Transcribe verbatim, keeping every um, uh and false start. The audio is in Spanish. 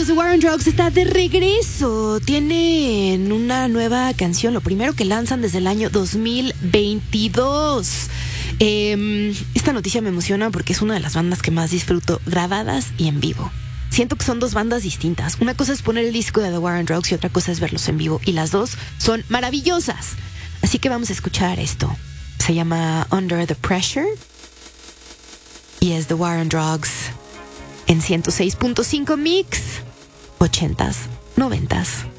The War on Drugs está de regreso. Tienen una nueva canción, lo primero que lanzan desde el año dos mil veintidós. Eh, esta noticia me emociona porque es una de las bandas que más disfruto grabadas y en vivo. Siento que son dos bandas distintas. Una cosa es poner el disco de The War on Drugs y otra cosa es verlos en vivo. Y las dos son maravillosas. Así que vamos a escuchar esto. Se llama Under the Pressure y es The War on Drugs en ciento seis punto cinco Mix, ochentas, noventas.